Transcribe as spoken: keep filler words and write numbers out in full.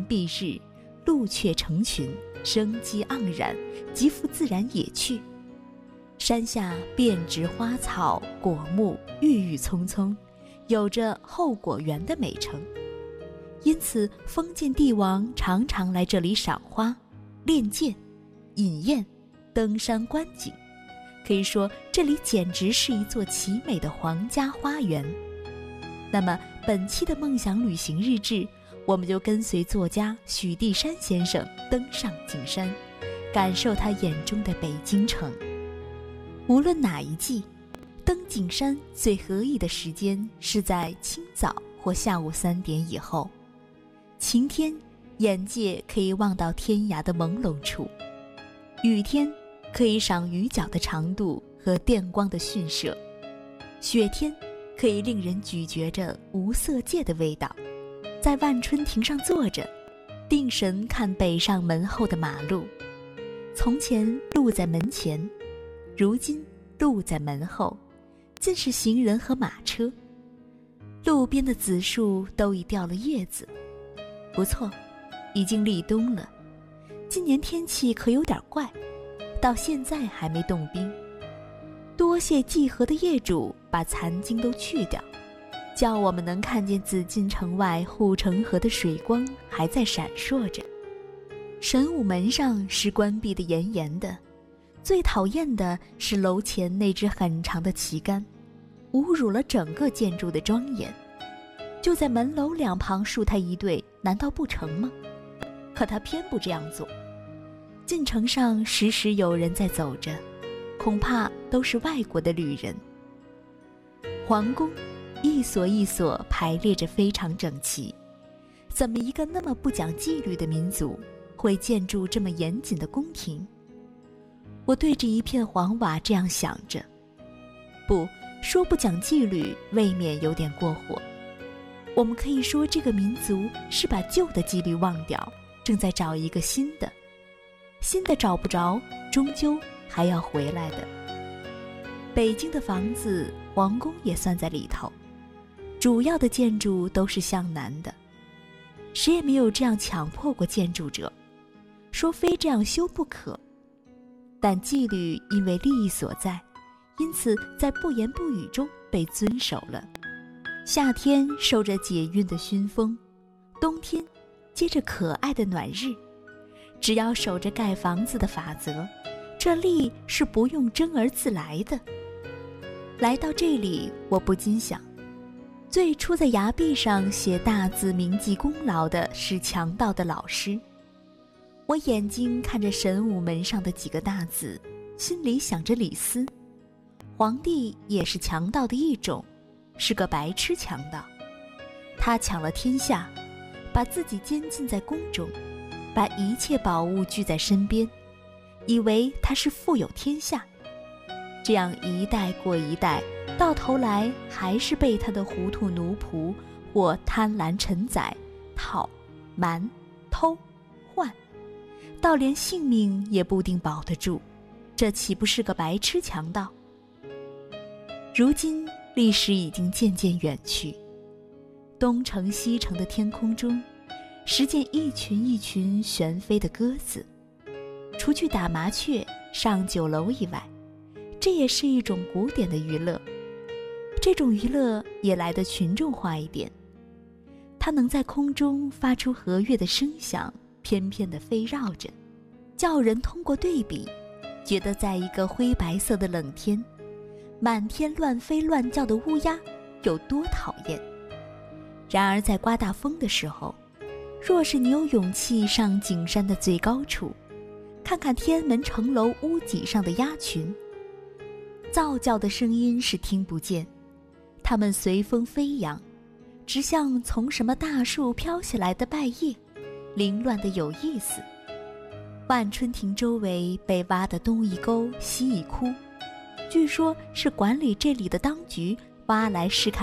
蔽日，鹿雀成群，生机盎然，极富自然野趣。山下遍植花草，果木郁郁葱葱，有着后果园的美称。因此封建帝王常常来这里赏花、练剑、饮宴、登山观景，可以说这里简直是一座奇美的皇家花园。那么本期的梦想旅行日志，我们就跟随作家许地山先生登上景山，感受他眼中的北京城。无论哪一季，登景山最合宜的时间是在清早或下午三点以后。晴天，眼界可以望到天涯的朦胧处；雨天，可以赏雨脚的长度和电光的迅射；雪天，可以令人咀嚼着无色界的味道。在万春亭上坐着，定神看北上门后的马路。从前路在门前，如今路在门后，尽是行人和马车。路边的紫树都已掉了叶子，不错，已经立冬了。今年天气可有点怪，到现在还没冻冰。多谢济河的业主把残茎都去掉，叫我们能看见紫禁城外护城河的水光还在闪烁着。神武门上是关闭的严严的，最讨厌的是楼前那只很长的旗杆，侮辱了整个建筑的庄严。就在门楼两旁竖它一对，难道不成吗？可他偏不这样做。进城上时时有人在走着，恐怕都是外国的旅人。皇宫一所一所排列着非常整齐，怎么一个那么不讲纪律的民族会建筑这么严谨的宫廷？我对着一片黄瓦这样想着。不说不讲纪律未免有点过火，我们可以说这个民族是把旧的纪律忘掉，正在找一个新的。新的找不着，终究还要回来的。北京的房子，皇宫也算在里头，主要的建筑都是向南的，谁也没有这样强迫过建筑者，说非这样修不可。但纪律因为利益所在，因此在不言不语中被遵守了。夏天受着解韵的熏风，冬天接着可爱的暖日。只要守着盖房子的法则，这力是不用争而自来的。来到这里，我不禁想，最初在崖壁上写大字铭记功劳的是强盗的老师。我眼睛看着神武门上的几个大字，心里想着李斯。皇帝也是强盗的一种，是个白痴强盗。他抢了天下，把自己监禁在宫中，把一切宝物聚在身边，以为他是富有天下。这样一代过一代，到头来还是被他的糊涂奴仆或贪婪臣宰讨、瞒、偷、换，到连性命也不定保得住，这岂不是个白痴强盗？如今历史已经渐渐远去，东城西城的天空中时见一群一群旋飞的鸽子，除去打麻雀上酒楼以外，这也是一种古典的娱乐。这种娱乐也来得群众化一点，它能在空中发出和悦的声响，翩翩地飞绕着，叫人通过对比觉得在一个灰白色的冷天，满天乱飞乱叫的乌鸦有多讨厌。然而在刮大风的时候，若是你有勇气上景山的最高处，看看天安门城楼屋脊上的鸭群，噪叫的声音是听不见，它们随风飞扬，直像从什么大树飘下来的败叶，凌乱的有意思。万春亭周围被挖的东一沟西一窟，据说是管理这里的当局挖来试看